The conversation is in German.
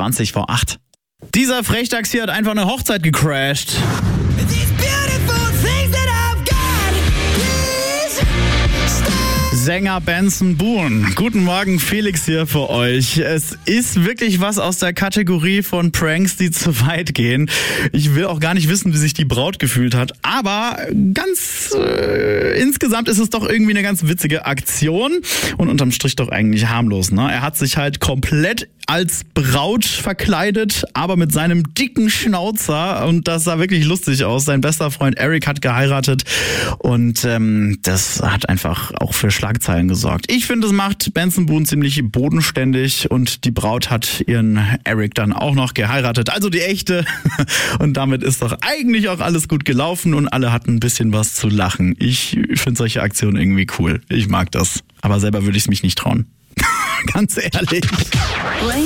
20 vor 8. Dieser Frechdachs hier hat einfach eine Hochzeit gecrashed. Sänger Benson Boone. Guten Morgen, Felix hier für euch. Es ist wirklich was aus der Kategorie von Pranks, die zu weit gehen. Ich will auch gar nicht wissen, wie sich die Braut gefühlt hat. Aber insgesamt ist es doch irgendwie eine ganz witzige Aktion. Und unterm Strich doch eigentlich harmlos, ne? Er hat sich halt komplett als Braut verkleidet, aber mit seinem dicken Schnauzer. Und das sah wirklich lustig aus. Sein bester Freund Eric hat geheiratet. Und das hat einfach auch für Schlagzeilen gesorgt. Ich finde, es macht Benson Boone ziemlich bodenständig und die Braut hat ihren Eric dann auch noch geheiratet, also die echte. Und damit ist doch eigentlich auch alles gut gelaufen und alle hatten ein bisschen was zu lachen. Ich finde solche Aktionen irgendwie cool. Ich mag das. Aber selber würde ich es mich nicht trauen. Ganz ehrlich.